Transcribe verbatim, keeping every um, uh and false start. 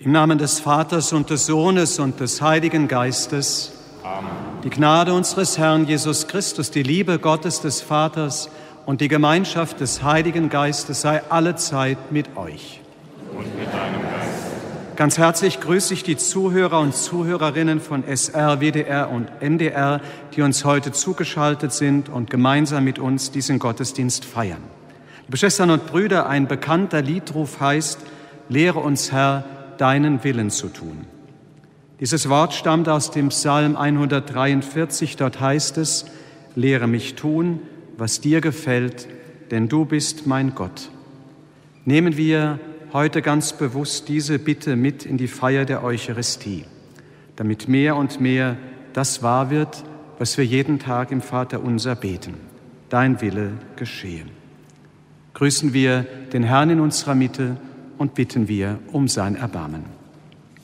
Im Namen des Vaters und des Sohnes und des Heiligen Geistes. Amen. Die Gnade unseres Herrn Jesus Christus, die Liebe Gottes des Vaters und die Gemeinschaft des Heiligen Geistes sei allezeit mit euch. Und mit deinem Geist. Ganz herzlich grüße ich die Zuhörer und Zuhörerinnen von S R, W D R und N D R, die uns heute zugeschaltet sind und gemeinsam mit uns diesen Gottesdienst feiern. Liebe Schwestern und Brüder, ein bekannter Liedruf heißt: Lehre uns, Herr, deinen Willen zu tun. Dieses Wort stammt aus dem Psalm hundertdreiundvierzig. Dort heißt es: Lehre mich tun, was dir gefällt, denn du bist mein Gott. Nehmen wir heute ganz bewusst diese Bitte mit in die Feier der Eucharistie, damit mehr und mehr das wahr wird, was wir jeden Tag im Vaterunser beten: Dein Wille geschehe. Grüßen wir den Herrn in unserer Mitte und bitten wir um sein Erbarmen.